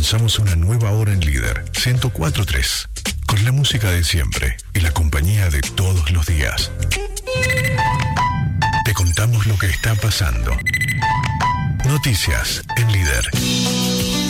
Comenzamos una nueva hora en Líder 104.3, con la música de siempre y la compañía de todos los días. Te contamos lo que está pasando. Noticias en Líder.